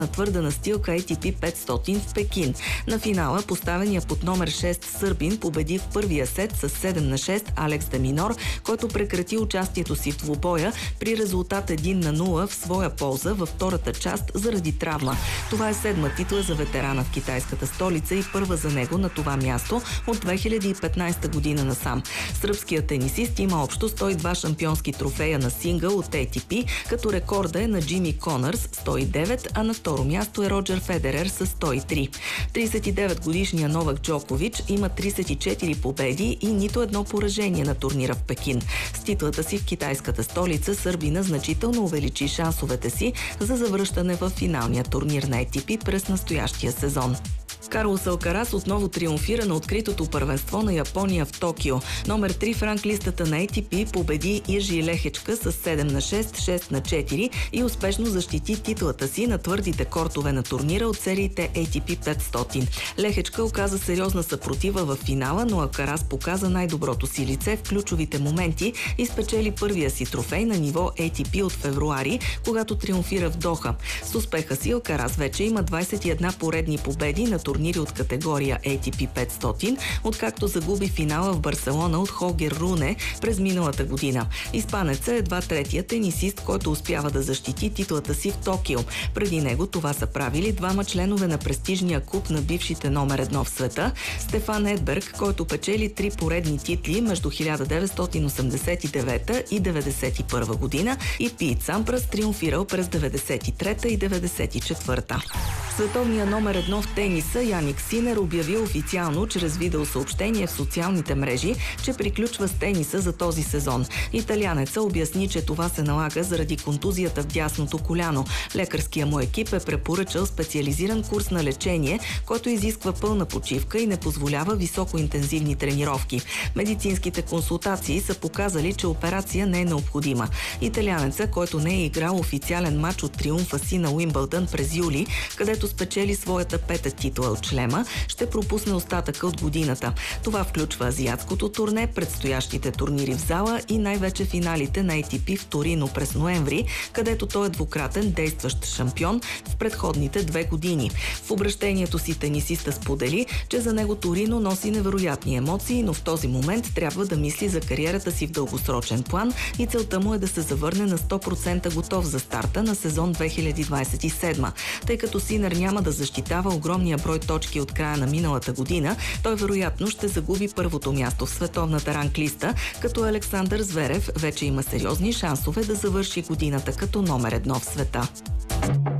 на твърда настилка ATP 500 в Пекин. На финала поставения под номер 6 сърбин победи в първия сет с 7-6 Алекс де Минор, който прекрати участието си в двубоя при резултат 1-0 в своя полза във втората част заради травма. Това е седма титла за ветерана в китайската столица и първа за него на това място от 2015 година насам. Сръбският тенисист има общо 102 шампионски трофея на сингъл от ATP, като рекорда е на Джими Конърс 109, а на второ място е Роджер Федерер с 103. 39-годишния Новак Джокович има 34 победи и нито едно поражение на турнира в Пекин. С титлата си в китайската столица сърбина значително увеличи шансовете си за завръщане в финалния турнир на ATP през настоящия сезон. Карлос Алкарас отново триумфира на откритото първенство на Япония в Токио. Номер 3 в ранглистата на ATP победи Ижи Лехечка с 7-6, 6-4 и успешно защити титлата си на твърдите кортове на турнира от сериите ATP 500. Лехечка оказа сериозна съпротива в финала, но Алкарас показа най-доброто си лице в ключовите моменти и спечели първия си трофей на ниво ATP от февруари, когато триумфира в Доха. С успеха си Алкарас вече има 21 поредни победи на турнири от категория ATP 500, откакто загуби финала в Барселона от Холгер Руне през миналата година. Испанецът е едва третия тенисист, който успява да защити титлата си в Токио. Преди него това са правили двама членове на престижния клуб на бившите номер 1 в света, Стефан Едберг, който печели 3 поредни титли между 1989 и 1991 година, и Пит Сампрас, триумфирал през 1993 и 1994. Световният номер 1 в тениса Яник Синер обяви официално чрез видеосъобщение в социалните мрежи, че приключва с тениса за този сезон. Италианеца обясни, че това се налага заради контузията в дясното коляно. Лекарският му екип е препоръчал специализиран курс на лечение, който изисква пълна почивка и не позволява високоинтензивни тренировки. Медицинските консултации са показали, че операция не е необходима. Италианеца, който не е играл официален матч от триумфа си на Уимбълдън през юли, където спечели своята пета титла от шлема, ще пропусне остатъка от годината. Това включва азиатското турне, предстоящите турнири в зала и най-вече финалите на ATP в Торино през ноември, където той е двукратен действащ шампион в предходните 2 години. В обращението си тенисиста сподели, че за него Торино носи невероятни емоции, но в този момент трябва да мисли за кариерата си в дългосрочен план и целта му е да се завърне на 100% готов за старта на сезон 2027. Тъй като Синер няма да защитава огромния брой точки от края на миналата година, той вероятно ще загуби първото място в световната ранглиста, като Александър Зверев вече има сериозни шансове да завърши годината като номер 1 в света.